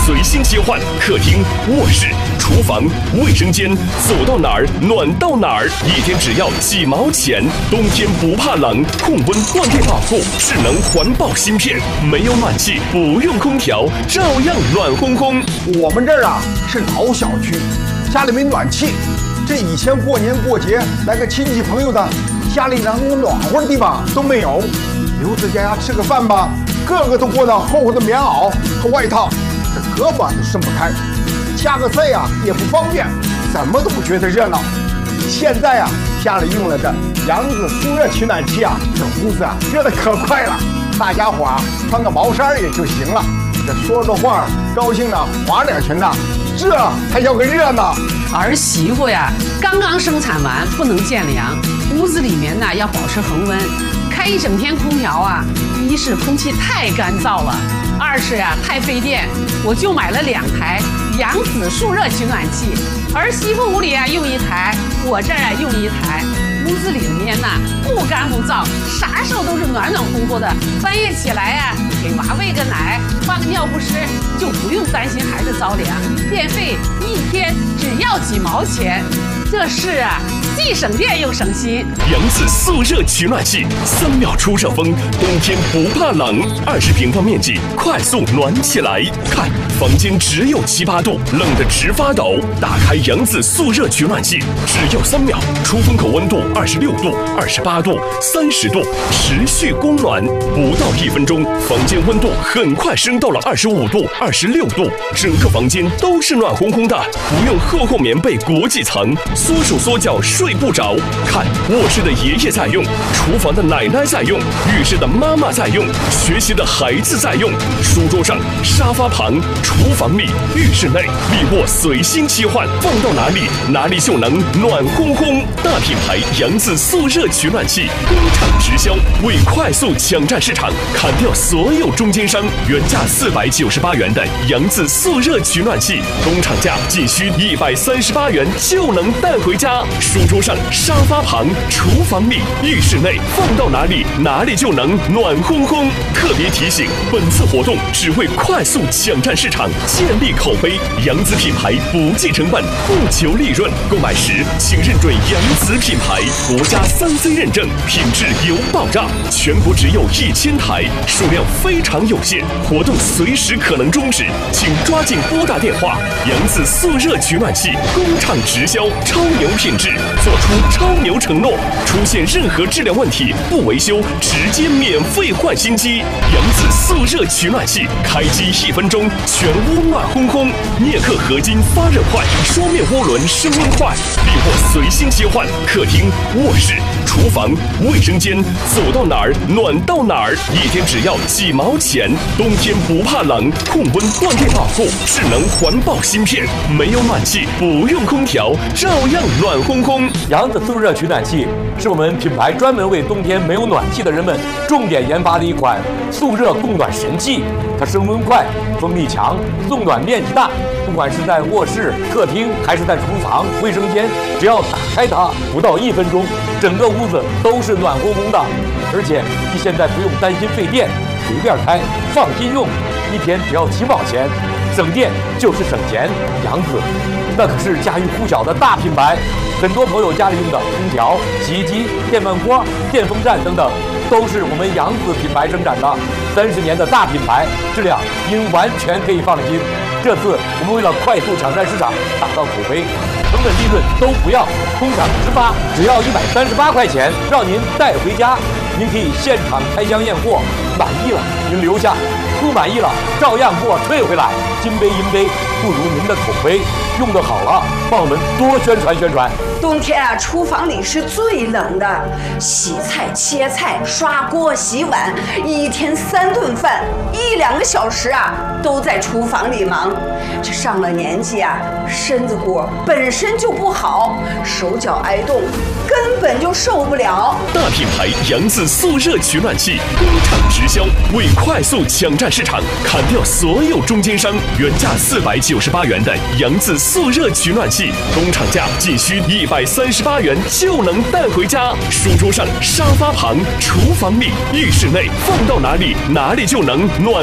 随心切换，客厅、卧室、厨房、卫生间，走到哪儿暖到哪儿，一天只要几毛钱。冬天不怕冷，控温断电保护，智能环保芯片，没有暖气，不用空调，照样暖烘烘。 我们这儿啊是老小区，家里没暖气。这以前过年过节来个亲戚朋友的，家里能暖和的地方都没有。留在家吃个饭吧，个个都裹着厚厚的棉袄和外套，这隔板都伸不开，加个菜啊也不方便，怎么都不觉得热闹。现在啊，家里用了这扬子速热取暖器啊，这屋子啊热得可快了，大家伙啊穿个毛衫也就行了。这说着话，高兴的划两拳呐，这还叫个热闹。 儿媳妇呀，刚刚生产完，不能见凉，屋子里面呢要保持恒温，开一整天空调啊，一是空气太干燥了，二是呀太费电，我就买了2台扬子速热取暖器，儿媳妇屋里啊用1台，我这儿啊用1台。屋子里面呐不干不燥，啥时候都是暖暖乎乎的。半夜起来呀，给娃喂个奶，换个尿不湿，就不用担心孩子着凉。电费一天只要几毛钱，这是啊，既省电又省心。 扬子速热取暖器，3秒出热风，冬天不怕冷，20平方面积，快速暖起来。看，房间只有7、8度，冷得直发抖。打开扬子速热取暖器，只要3秒，出风口温度26度、28度、30度，持续供暖，不到1分钟，房间温度很快升到了25度、26度，整个房间都是暖烘烘的，不用厚厚棉被裹几层，缩手缩脚睡不着。看，卧室的爷爷在用，厨房的奶奶在用，浴室的妈妈在用，学习的孩子在用，书桌上、沙发旁、厨房里、浴室内，利卧随心切换，放到哪里哪里就能暖烘烘。大品牌扬子速热取暖器，工厂直销，为快速抢占市场，砍掉所有中间商，原价498元的扬子速热取暖器，工厂价仅需138元就能带回家。书桌上、沙发旁、厨房里、浴室内，放到哪里哪里就能暖烘烘。特别提醒，本次活动只为快速抢占市场，建立口碑。扬子品牌不计成本，不求利润，购买时请认准扬子品牌，国家3C 认证，品质有保障。全国只有1000台，数量非常有限，活动随时可能终止，请抓紧拨打电话。扬子速热取暖器，工厂直销，超牛品质，做出超牛承诺，出现任何质量问题不维修，直接免费换新机。扬子速热取暖器，开机1分钟，全屋暖烘烘，镍克合金发热快，双面涡轮升温快，利卧随心切换，客厅、卧室、厨房、卫生间，走到哪儿暖到哪儿，一天只要几毛钱。冬天不怕冷，控温断电保护，智能环保芯片，没有暖气，不用空调，照样暖烘烘。 扬子速热取暖器是我们品牌专门为冬天没有暖气的人们重点研发的一款速热供暖神器。它升温快，风力强，送暖面积大，不管是在卧室、客厅还是在厨房、卫生间，只要打开它，不到1分钟，整个屋子都是暖烘烘的。而且你现在不用担心费电，随便开，放心用，一天只要几毛钱，省电就是省钱。扬子那可是家喻户晓的大品牌，很多朋友家里用的空调、洗衣机、电饭锅、电风扇等等，都是我们扬子品牌生产的。30年的大品牌，质量您完全可以放心。这次我们为了快速抢占市场，打造口碑，成本利润都不要，工厂直发，只要138块钱，让您带回家。您可以现场开箱验货，满意了您留下，不满意了照样给我退回来。金杯银杯不如您的口碑，用得好了，帮我们多宣传宣传。 冬天啊，厨房里是最冷的，洗菜、切菜、刷锅、洗碗，一天3顿饭，1、2个小时啊，都在厨房里忙。这上了年纪啊，身子骨本身就不好，手脚挨冻，根本就受不了。 大品牌扬子速热取暖器，工厂直销，为快速抢占市场，砍掉所有中间商，原价498元的扬子速热取暖器，工厂价仅需138元就能带回家。书桌上、沙发旁、厨房里、浴室内，放到哪里哪里就能暖